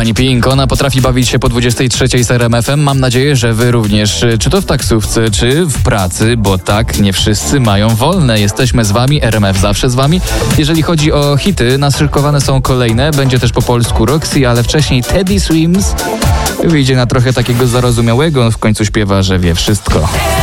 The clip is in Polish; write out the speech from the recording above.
Pani Pink, ona potrafi bawić się po 23 z RMF FM. Mam nadzieję, że wy również, czy to w taksówce, czy w pracy, bo tak, nie wszyscy mają wolne. Jesteśmy z wami, RMF zawsze z wami. Jeżeli chodzi o hity, naszykowane są kolejne. Będzie też po polsku Roxy, ale wcześniej Teddy Swims wyjdzie na trochę takiego zarozumiałego. On w końcu śpiewa, że wie wszystko.